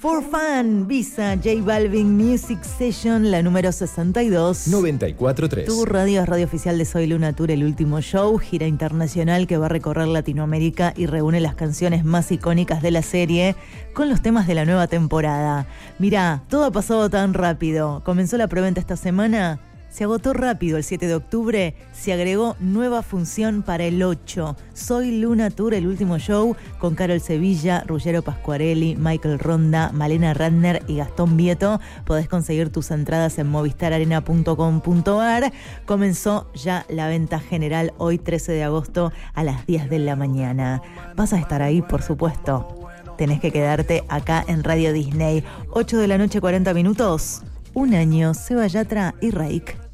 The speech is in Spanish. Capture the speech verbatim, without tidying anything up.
For Fun, Visa, J Balvin Music Session, la número sesenta y dos. noventa y cuatro punto tres. Tu radio es radio oficial de Soy Luna Tour, el último show, gira internacional que va a recorrer Latinoamérica y reúne las canciones más icónicas de la serie con los temas de la nueva temporada. Mirá, todo ha pasado tan rápido. Comenzó la preventa esta semana. Se agotó rápido el siete de octubre, se agregó nueva función para el ocho. Soy Luna Tour, el último show, con Carol Sevilla, Ruggero Pasquarelli, Michael Ronda, Malena Radner y Gastón Vieto. Podés conseguir tus entradas en movistar arena punto com punto ar. Comenzó ya la venta general hoy trece de agosto a las diez de la mañana. Vas a estar ahí, por supuesto. Tenés que quedarte acá en Radio Disney. ocho de la noche, cuarenta minutos. Un año, Seba Yatra y Reik.